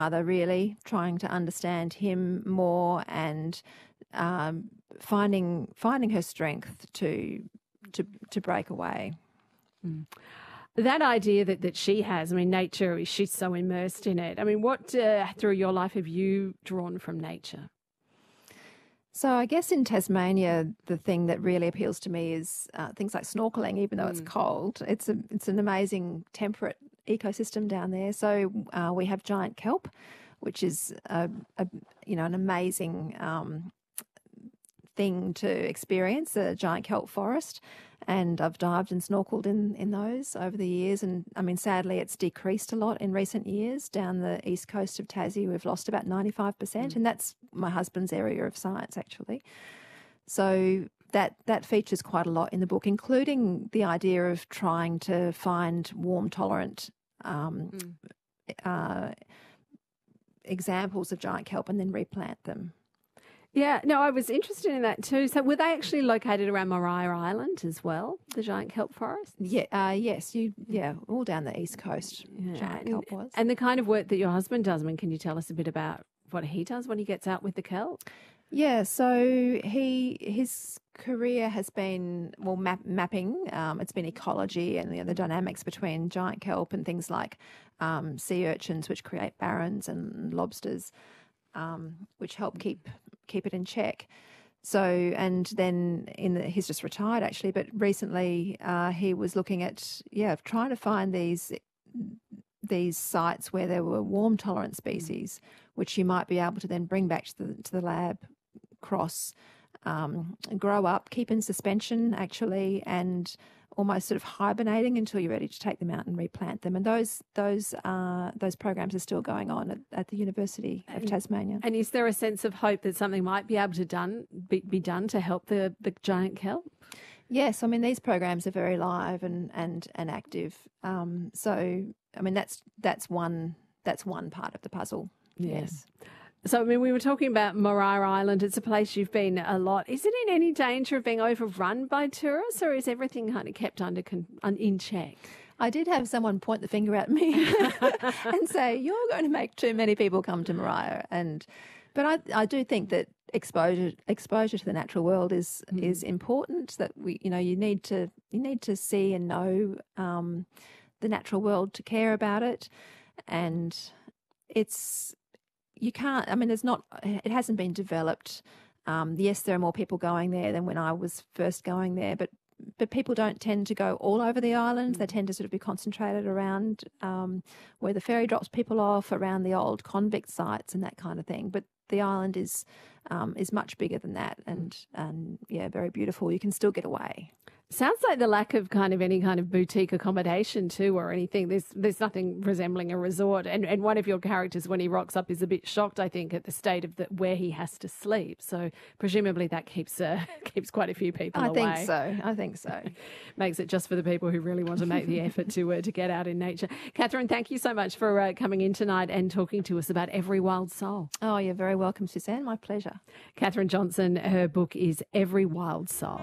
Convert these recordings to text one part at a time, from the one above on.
mother, really trying to understand him more and finding her strength to break away. Mm. That idea that she has, I mean, nature, she's so immersed in it. I mean, what through your life have you drawn from nature? So I guess in Tasmania, the thing that really appeals to me is things like snorkeling, even though it's cold. It's an amazing temperate ecosystem down there. So we have giant kelp, which is an amazing thing to experience, a giant kelp forest. And I've dived and snorkeled in those over the years. And I mean, sadly, it's decreased a lot in recent years. Down the east coast of Tassie, we've lost about 95%. And that's my husband's area of science, actually. So that features quite a lot in the book, including the idea of trying to find warm-tolerant examples of giant kelp and then replant them. Yeah, no, I was interested in that too. So were they actually located around Maria Island as well, the giant kelp forest? Yeah, yes, all down the east coast, giant kelp was. And the kind of work that your husband does, I mean, can you tell us a bit about what he does when he gets out with the kelp? Yeah, so his career has been, mapping. It's been ecology and the dynamics between giant kelp and things like sea urchins, which create barrens, and lobsters, which help keep it in check. So, and then he's just retired actually, but recently he was looking at trying to find these sites where there were warm tolerant species, which you might be able to then bring back to the lab, cross, grow up, keep in suspension actually, and almost sort of hibernating until you're ready to take them out and replant them. And those programs are still going on at the University of Tasmania. And is there a sense of hope that something might be able to be done to help the giant kelp? Yes, I mean, these programs are very live and active. So, I mean, that's one part of the puzzle. Yes. So, I mean, we were talking about Maria Island. It's a place you've been a lot. Is it in any danger of being overrun by tourists, or is everything kind of kept in check? I did have someone point the finger at me and say, "You're going to make too many people come to Maria." But I do think that exposure to the natural world is important. That you need to see and know the natural world to care about it, and you can't, I mean, it hasn't been developed. Yes, there are more people going there than when I was first going there, but people don't tend to go all over the island. They tend to sort of be concentrated around where the ferry drops people off, around the old convict sites and that kind of thing. But the island is much bigger than that, and very beautiful. You can still get away. Sounds like the lack of kind of any kind of boutique accommodation too, or anything. There's nothing resembling a resort. And one of your characters, when he rocks up, is a bit shocked, I think, at the state of where he has to sleep. So presumably that keeps quite a few people away. I think so. Makes it just for the people who really want to make the effort to get out in nature. Catherine, thank you so much for coming in tonight and talking to us about Every Wild Soul. Oh, you're very welcome, Suzanne. My pleasure. Catherine Johnson, her book is Every Wild Soul.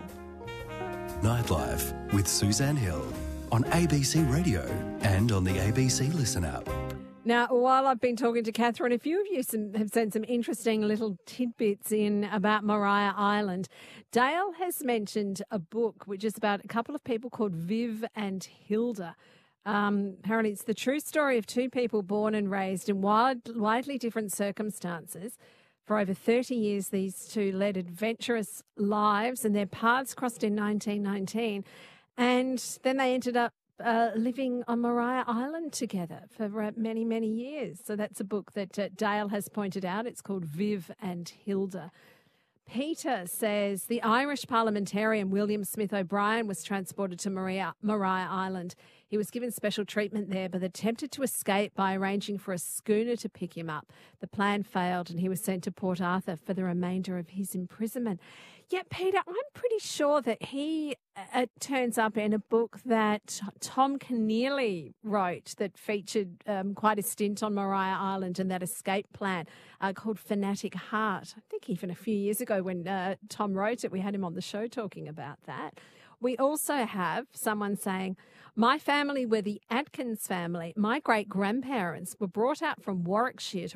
Nightlife with Suzanne Hill on ABC Radio and on the ABC Listen app. Now, while I've been talking to Catherine, a few of you have sent some interesting little tidbits in about Maria Island. Dale has mentioned a book which is about a couple of people called Viv and Hilda. Apparently, it's the true story of two people born and raised in widely different circumstances. For over 30 years, these two led adventurous lives and their paths crossed in 1919. And then they ended up living on Maria Island together for many, many years. So that's a book that Dale has pointed out. It's called Viv and Hilda. Peter says the Irish parliamentarian William Smith O'Brien was transported to Maria Island. He was given special treatment there, but attempted to escape by arranging for a schooner to pick him up. The plan failed and he was sent to Port Arthur for the remainder of his imprisonment. Yet, Peter, I'm pretty sure that he turns up in a book that Tom Keneally wrote that featured quite a stint on Maria Island and that escape plan called Fanatic Heart. I think even a few years ago when Tom wrote it, we had him on the show talking about that. We also have someone saying, my family were the Atkins family. My great-grandparents were brought out from Warwickshire to